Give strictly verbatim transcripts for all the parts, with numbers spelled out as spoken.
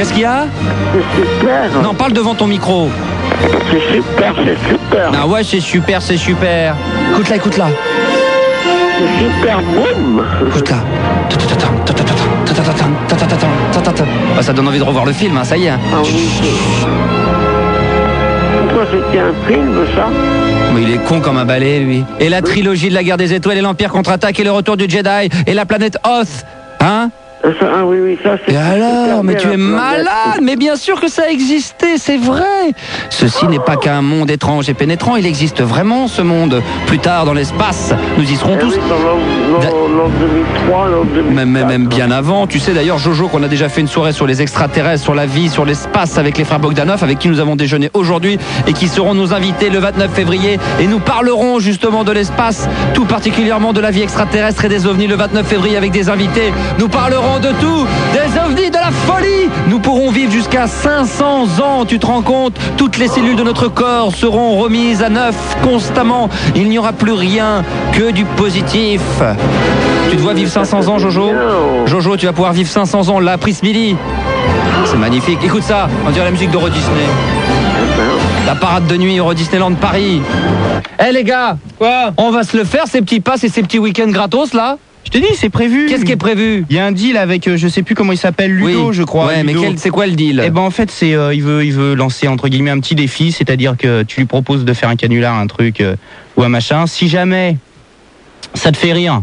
Qu'est-ce qu'il y a? C'est super. Non, parle devant ton micro. C'est super, c'est super. Ah ouais, c'est super, c'est super. Écoute-la, écoute-la. C'est super, boum. Écoute-la. Ah, ça donne envie de revoir le film, hein, ça y est. Ah oui, c'est... Pourquoi c'était un film, ça? Mais il est con comme un balai, lui. Et la trilogie de la guerre des étoiles et l'Empire contre-attaque et le retour du Jedi et la planète Hoth. Hein? Ça, ah oui, oui, ça c'est... Et alors, mais bien, tu es la planète. malade. Mais bien sûr que ça a existé, c'est vrai. Ceci n'est pas qu'un monde étrange et pénétrant, il existe vraiment ce monde. Plus tard dans l'espace, nous y serons Eh tous. oui, dans l'an- Da- l'an l'an deux mille trois, l'an deux mille quatre. Même, même, même bien avant. Tu sais d'ailleurs, Jojo, qu'on a déjà fait une soirée sur les extraterrestres, sur la vie, sur l'espace avec les frères Bogdanov, avec qui nous avons déjeuné aujourd'hui et qui seront nos invités le vingt-neuf février. Et nous parlerons justement de l'espace, tout particulièrement de la vie extraterrestre et des ovnis le vingt-neuf février avec des invités. Nous parlerons de tout, des ovnis, de la folie. Nous pourrons vivre jusqu'à cinq cents ans. Tu te rends compte? Toutes les cellules de notre corps seront remises à neuf constamment. Il n'y aura plus rien que du positif. Tu te vois vivre cinq cents ans, Jojo? Jojo, tu vas pouvoir vivre cinq cents ans, l'a prise Billy. C'est magnifique. Écoute ça, on dirait la musique d'Euro Disney. La parade de nuit Euro Disneyland Paris. Eh les gars, Quoi? on va se le faire ces petits passes et ces petits week-ends gratos là? Je te dis, c'est prévu. Qu'est-ce qui est prévu? Il y a un deal avec, euh, je sais plus comment il s'appelle, Ludo, je crois. Ouais, mais Ludo. quel- c'est quoi le deal? Eh ben en fait, c'est euh, il veut il veut lancer entre guillemets un petit défi, c'est-à-dire que tu lui proposes de faire un canular, un truc euh, ou un machin. Si jamais ça te fait rire,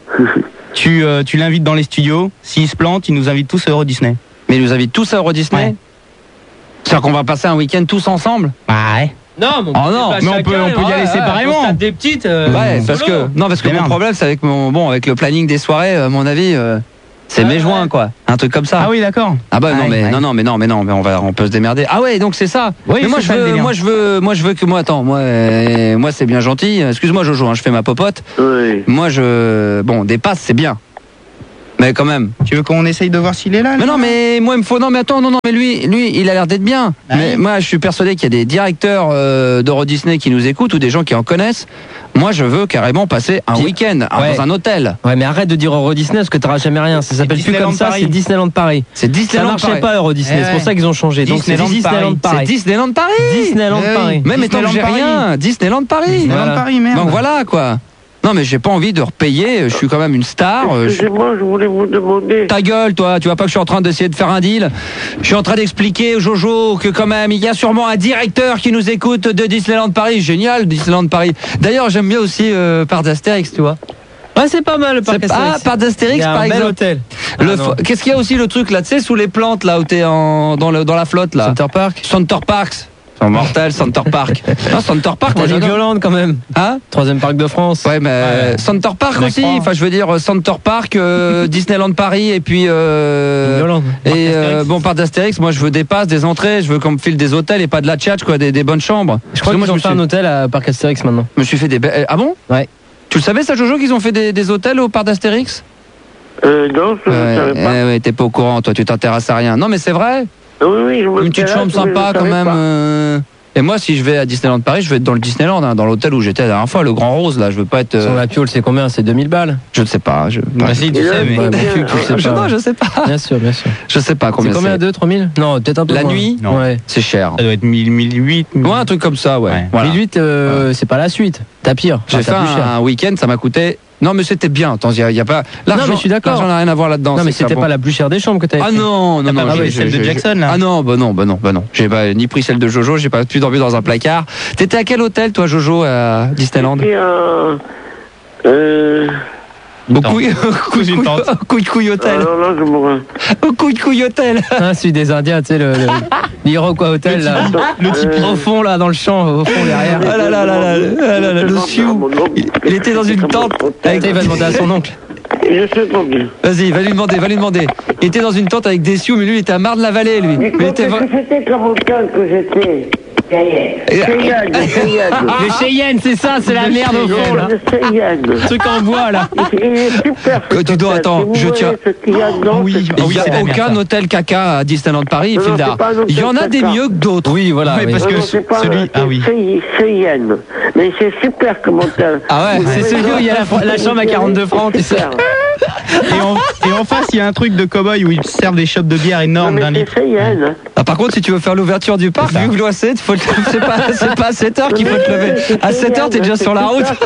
tu euh, tu l'invites dans les studios. S'il se plante, il nous invite tous à Euro Disney. Mais ils nous invitent tous à Euro Disney? Ouais. C'est-à-dire qu'on va passer un week-end tous ensemble? Bah ouais. Non, mais on, Oh non, pas mais on chacun, peut- on peut y ouais, aller ouais, séparément. on se tape des petites. euh, Ouais, parce solo. que non, parce que Mais mon merde. problème, c'est avec mon bon, avec le planning des soirées, à mon avis, euh, c'est Ouais, mai-juin ouais. quoi, un truc comme ça. Ah oui, d'accord. Ah bah non Ouais, mais ouais. non non mais non mais non mais on va on peut se démerder. Ah ouais donc c'est ça. Oui, mais moi c'est je ça, le veux délire. moi je veux moi je veux que moi attends moi euh, moi c'est bien gentil. Excuse-moi Jojo, hein, je fais ma popote. Oui. Moi je bon des passes c'est bien. Mais quand même. Tu veux qu'on essaye de voir s'il est là? Mais lui non mais moi il me faut non mais attends non non mais lui lui il a l'air d'être bien. Ah mais oui. moi je suis persuadé qu'il y a des directeurs euh, d'Euro Disney qui nous écoutent ou des gens qui en connaissent. Moi je veux carrément passer un Dis- week-end hein, Ouais. dans un hôtel. Ouais, mais arrête de dire Euro Disney parce que t'auras jamais rien. Ça s'appelle plus Disneyland comme ça, Paris. c'est Disneyland Paris. C'est Ça Disneyland marchait Paris. pas Euro Disney, Eh c'est pour ouais. ça qu'ils ont changé. Donc c'est Disneyland Disneyland Paris. Paris. C'est Disneyland Paris. Disneyland Eh oui. Paris. Même étant que j'ai Disneyland Paris. rien, Disneyland Paris. Disneyland Voilà. Paris, merde. Donc voilà quoi. Non mais j'ai pas envie de repayer, je suis quand même une star. euh, je- Excusez-moi, je voulais vous demander... Ta gueule toi, tu vois pas que je suis en train d'essayer de faire un deal. Je suis en train d'expliquer au Jojo que quand même il y a sûrement un directeur qui nous écoute de Disneyland Paris. Génial Disneyland Paris. D'ailleurs j'aime bien aussi euh, Parc d'Astérix tu vois. Ouais, c'est pas mal le parc C'est- Ah Astérix. Parc Il d'Astérix y a par un bel exemple. hôtel. Le Ah, non. fo- Qu'est-ce qu'il y a aussi le truc là, tu sais sous les plantes là où t'es en... dans, le... dans la flotte là. Center Park. Center Parks. C'est mortel Center Park. Non Center Park moi T'as j'adore. Legoland quand même. Hein? Troisième parc de France. Ouais, mais euh, Center Park On y aussi. croit. Enfin, je veux dire Center Park, euh, Disneyland Paris et puis euh, Legoland. et Parc euh, Astérix. bon parc d'Astérix. Moi, je veux des passes, des entrées. Je veux qu'on me file des hôtels et pas de la tchatch, quoi, des, des bonnes chambres. Je crois Parce que qu'ils moi, ont je me fait suis, un hôtel à parc Astérix maintenant. me suis fait des. be- Ah bon? Ouais. Tu le savais ça, Jojo, qu'ils ont fait des, des hôtels au parc d'Astérix? Euh, non, je ne Ouais, savais pas. ouais, ouais, t'es pas au courant, toi. Tu t'intéresses à rien. Non, mais c'est vrai. Oui, oui, je me Une petite intéresse, chambre mais je sympa ne quand savais même. pas. euh. Et moi, si je vais à Disneyland Paris, je vais être dans le Disneyland, hein, dans l'hôtel où j'étais la dernière fois, le Grand Rose. Là, je veux pas être. Sur euh, la piole, c'est combien? C'est deux mille balles. Je ne sais pas. Je. Bah, si, tu Et là, sais, mais. Ouais, bien. mon cul, tu le sais Je, pas. non, je sais pas. Bien sûr, bien sûr. Je sais pas C'est combien combien? deux, trois mille? Non, peut-être un peu La moins. nuit? Non. Ouais. C'est cher. Ça doit être mille, mille huit. Ouais, un truc comme ça, ouais. Ouais. Voilà. mille huit, euh, c'est pas la suite. T'as pire. J'ai Enfin, fait t'as plus cher. un week-end, ça m'a coûté. Non, mais c'était bien. Attends, il y, a- y a pas. L'argent, mais je suis d'accord. L'argent n'a rien à voir là-dedans. Non, mais c'est ça, c'était bon. pas la plus chère des chambres que t'avais Ah pris. non, non, non. Ah j'ai- oui, celle j'ai- de j'ai- Jackson, là. Ah non, bah non, bah non, bah non. J'ai pas ni pris celle de Jojo, j'ai pas plus dormi dans un placard. T'étais à quel hôtel, toi, Jojo, à Disneyland? C'était un... Euh... Au tente. couille, Sous une tente. au couille de couille hôtel. Alors là, je me... Au couille de couille hôtel. Ah, celui des Indiens, tu sais, le, le l'Iroquois Hotel, là. Le tipi. Au fond, là, dans le champ, au fond, derrière. Ah là là là là là là là, le sioux. Il- il était dans une tente avec- Tu sais, il va demander à son oncle. Je sais pas bien. Vas-y, va lui demander, va lui demander. Il était dans une tente avec des sioux, mais lui, il était à Marne-la-Vallée, lui. Mais Mais il était qu'est-ce vra- que c'était comme hôtel que j'étais? Cheyenne, Cheyenne. Le Cheyenne, c'est ça, c'est la merde au fond, là. Le Cheyenne. Truc en bois, là. Il est super. Que tu dois- attends, Si vous je voyez tiens- ce qu'il y a dedans, Oui, c'est ah Il oui, n'y a c'est la merde, aucun ça. hôtel caca à Disneyland Paris, Non, non, Filda. c'est pas un hôtel Il y en a des caca. mieux que d'autres. Oui, voilà. Oui, oui. parce Non, que non, ce- c'est pas celui- un- ah oui. c'est Cheyenne. Mais c'est super comme hôtel. Ah ouais, Vous C'est avez celui où il y a la, droit à la chambre à quarante-deux francs, tu sais. Super. et, en, et en face, il y a un truc de cow-boy où ils servent des chopes de bière énormes d'un litre. Cheyenne. Ah, par contre, si tu veux faire l'ouverture du parc, vu que l'Oise, faut le- c'est pas, c'est pas à sept heures qu'il faut te lever. À sept heures, t'es déjà sur la route.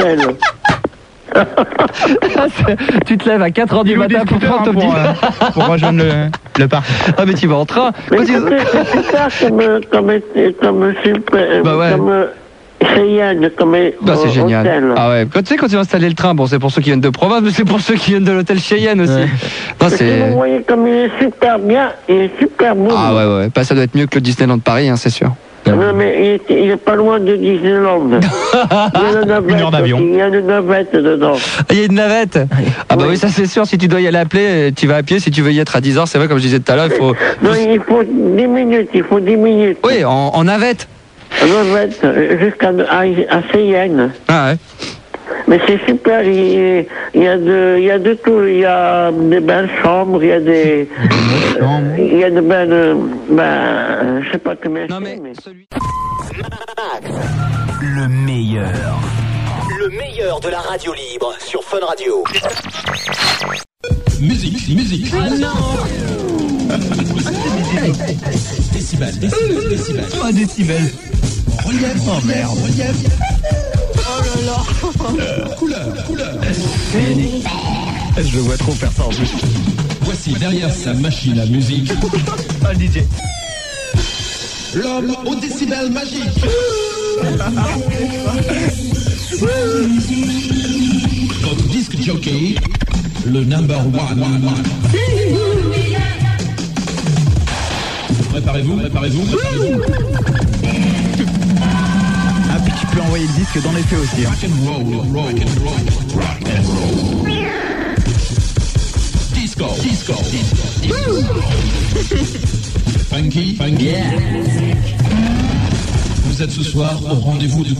Tu te lèves à quatre heures du matin pour prendre ton pour, petit. euh, pour rejoindre le, le parc. Ah, mais tu vas en train. Mais Quand tu- écoutez, c'est super comme, comme, comme, super, Bah ouais. comme Cheyenne, comme Bah, c'est euh, génial. hôtel. Ah ouais. Quand tu sais, quand tu vas installer le train, bon, c'est pour ceux qui viennent de province, mais c'est pour ceux qui viennent de l'hôtel Cheyenne aussi. Ouais. Non, Si c'est. vous voyez comme il est super bien, il est super beau. Ah ouais, ouais. Bah, ça doit être mieux que le Disneyland de Paris, hein, c'est sûr. Non, mais il est, il est pas loin de Disneyland. Il y a une navette, Une heure d'avion. aussi, il y a une navette dedans. Ah, il y a une navette. Ah bah oui, ça c'est sûr. Si tu dois y aller à pied, tu vas à pied. Si tu veux y être à dix heures, c'est vrai, comme je disais tout à l'heure, il faut. Non, il faut dix minutes, il faut dix minutes. Oui, en, en navette. Navette, jusqu'à à, à Cheyenne. Ah ouais. Mais c'est super, il, il y a de, il y a de tout, il y a des belles chambres, il y a des, euh, il y a de belles, euh, ben, je sais pas comment Non c'est, mais celui. Le meilleur. Le meilleur de la radio libre sur Fun Radio. Musique, musique. Oh non. Décibel, décibel, décibel. Pas décibel. Relief, oh merde, relief. Oh là là. Couleur, couleur. Je le vois trop faire ça en plus. Voici derrière sa machine à musique. Ah, le D J. L'homme au décibel magique. Votre disque jockey, le number one. Préparez-vous, préparez-vous, préparez-vous. Ah, puis tu peux envoyer le disque dans les faits aussi. Hein. Rock and roll, rock and roll, rock and roll. Disco, disco, disco. Funky, funky. Yeah. Vous êtes ce soir au rendez-vous de